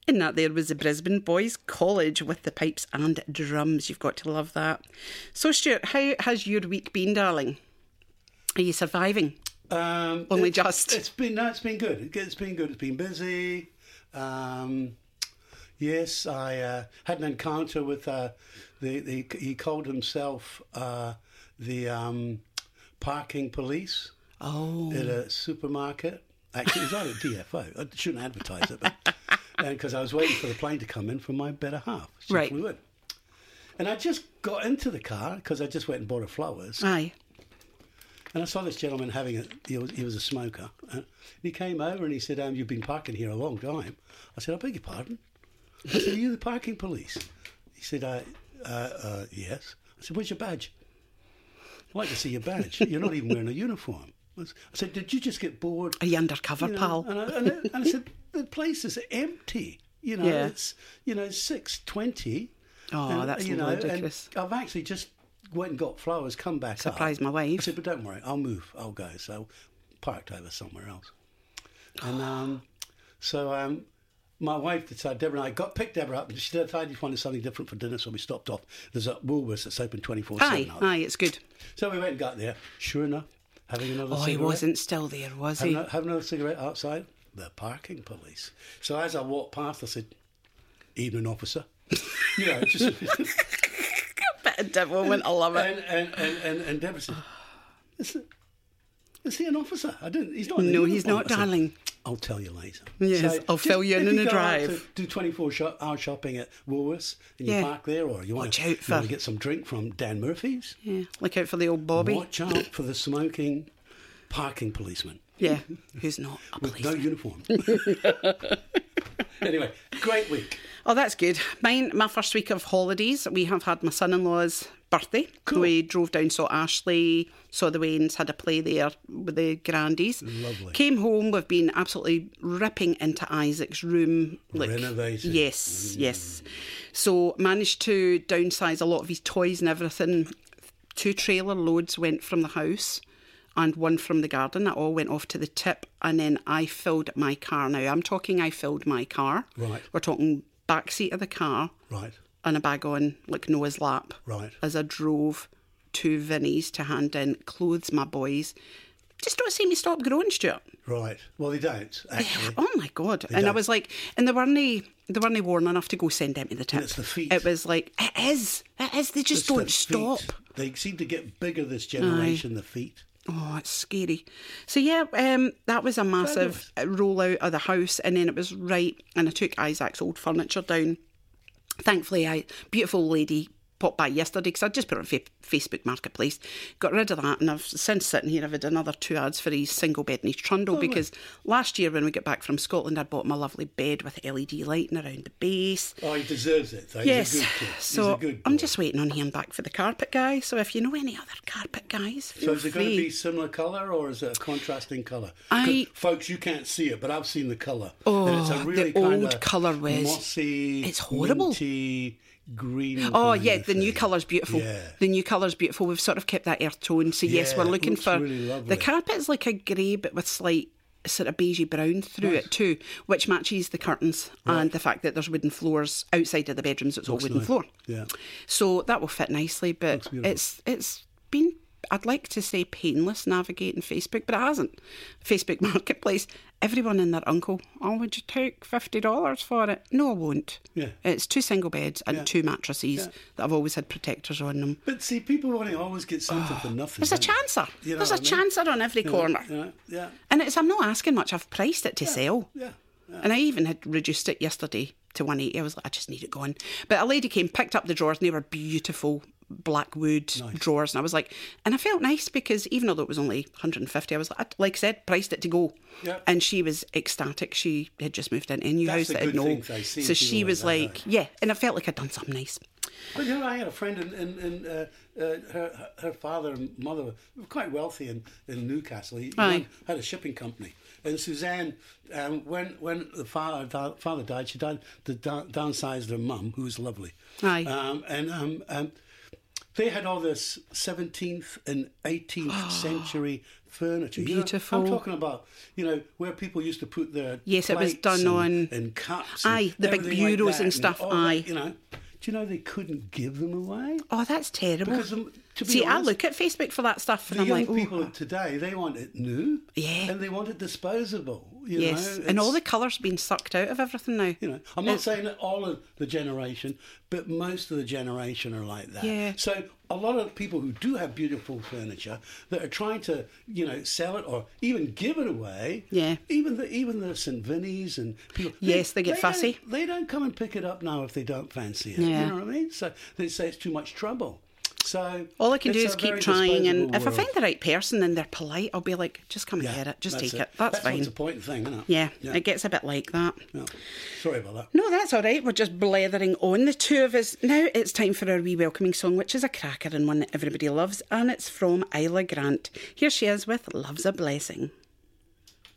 And that there was the Brisbane Boys College with the pipes and drums. You've got to love that. So, Stuart, how has your week been, darling? Are you surviving? Only just. It's been good. It's been good. It's been busy. Yes, I had an encounter with he called himself the parking police. Oh. At a supermarket. Actually, it was out at DFO. I shouldn't advertise it, but because I was waiting for the plane to come in from my better half. She right. flew in. And I just got into the car because I just went and bought her flowers. Aye. And I saw this gentleman he was a smoker. He came over and he said, you've been parking here a long time. I said, I beg your pardon? I said, are you the parking police? He said, yes. I said, where's your badge? I'd like to see your badge. You're not even wearing a uniform. I said, did you just get bored? Are you undercover, pal? And I said, the place is empty. It's 6:20. Oh, that's ridiculous. And I've actually just went and got flowers, come back Surprised up. my wife. I said, but don't worry, I'll move, I'll go. So parked over somewhere else. And my wife decided, Deborah and I picked Deborah up, and she decided she wanted something different for dinner, so we stopped off. There's a Woolworths that's open 24/7. Aye, it's good. So we went and got there. Sure enough, having another cigarette. He wasn't still there, was he? Having another cigarette outside. The parking police. So as I walked past, I said, evening, officer. Just... Bit of devil, I love it. And Deborah said, is he an officer? He's not. No, he's not, darling. I'll tell you later. Yes, I'll fill you in the drive. Do 24-hour shopping at Woolworths and you park there, or you want to get some drink from Dan Murphy's? Yeah, look out for the old Bobby. Watch out for the smoking parking policeman. Yeah, who's not a policeman. With no uniform. Anyway, great week. Oh, that's good. My first week of holidays, we have had my son-in-law's birthday. Cool. We drove down, saw Ashley, saw the Waynes, had a play there with the Grandies. Lovely. Came home, we've been absolutely ripping into Isaac's room. Renovating. Yes. So managed to downsize a lot of his toys and everything. 2 trailer loads went from the house and 1 from the garden. That all went off to the tip, and then I filled my car. Now, I filled my car. Right. We're talking back seat of the car. Right. And a bag on, like Noah's lap. Right. As I drove to Vinnie's to hand in clothes, my boys. Just don't see me stop growing, Stuart. Right. Well, they don't, actually. Yeah. Oh, my God. They and don't. I was like, and they weren't worn enough to go send them to the tip. And it's the feet. It was like, it is. They just don't stop. They seem to get bigger this generation, the feet. Oh, it's scary. So, yeah, that was a massive rollout of the house. And then it was right, and I took Isaac's old furniture down. Thankfully, beautiful lady popped by yesterday because I just put it on Facebook Marketplace, got rid of that, and I've since sitting here, I've had another 2 ads for his single bed in his trundle. Lovely. Because last year when we got back from Scotland, I bought him a lovely bed with LED lighting around the base. Oh, he deserves it, though. Yes. He's a good kid. So He's a good boy. I'm just waiting on him back for the carpet guy. So if you know any other carpet guys, feel So is it free. going to be similar colour, or is it a contrasting colour? Folks, you can't see it, but I've seen the colour. Oh, and it's a really the kind old colour was mossy, it's horrible. minty, green. Oh, yeah, the new colour's beautiful. Yeah. The new colour's beautiful. We've sort of kept that earth tone. So, yes, Yeah, we're it looking looks for... really lovely. The carpet's like a grey, but with slight sort of beigey brown through it too, which matches the curtains and the fact that there's wooden floors outside of the bedrooms. It's all wooden floor. Yeah. So that will fit nicely, but it's been... I'd like to say painless navigating Facebook, but it hasn't. Facebook Marketplace, everyone and their uncle, would you take $50 for it? No, I won't. Yeah. It's 2 single beds and 2 mattresses that I've always had protectors on them. But see, people want to always get something for nothing. There's a chancer. You know There's a what I mean? chancer on every corner. Yeah. And I'm not asking much. I've priced it to sell. Yeah. And I even had reduced it yesterday to 180. I was like, I just need it gone. But a lady came, picked up the drawers, and they were beautiful black wood drawers. And I was like, and I felt nice because even though it was only 150, I was like I said, priced it to go. Yeah. And she was ecstatic. She had just moved into a new house That's that the had good no. thing, So she was like, yeah. And I felt like I'd done something nice. But I had a friend, and her father and mother were quite wealthy in Newcastle. He had a shipping company. And Suzanne, when the father died, she downsized her mum, who was lovely. Aye. They had all this 17th and 18th century furniture. You know, Beautiful. I'm talking about, where people used to put their Yes, it was plates done on... and cups. Aye, the big everything like bureaus that, and stuff, all aye. that, do you know they couldn't give them away? Oh, that's terrible. Because, to be See, honest, I look at Facebook for that stuff and the I'm young like, oh. people of today, they want it new. Yeah. And they want it disposable. Yes, and all the colours being sucked out of everything now. I'm not saying that all of the generation, but most of the generation are like that. Yeah. So a lot of people who do have beautiful furniture that are trying to, sell it or even give it away. Yeah. Even the St. Vinny's and people. Yes, they get fussy. They don't come and pick it up now if they don't fancy it. Yeah. You know what I mean? So they say it's too much trouble. So all I can do it's is a keep very trying, and disposable if I world. find the right person and they're polite, I'll be like, just come and get it, just take it. That's fine. That's the point thing, isn't it? Yeah, it gets a bit like that. Yeah. Sorry about that. No, that's all right. We're just blethering on, the two of us. Now it's time for our wee welcoming song, which is a cracker and one that everybody loves, and it's from Isla Grant. Here she is with Love's a Blessing.